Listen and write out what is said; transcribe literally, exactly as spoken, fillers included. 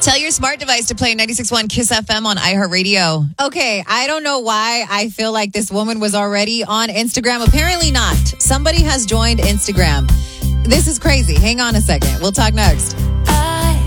Tell your smart device to play ninety-six point one Kiss F M on iHeartRadio. Okay, I don't know why I feel like this woman was already on Instagram. Apparently not. Somebody has joined Instagram. This is crazy. Hang on a second. We'll talk next.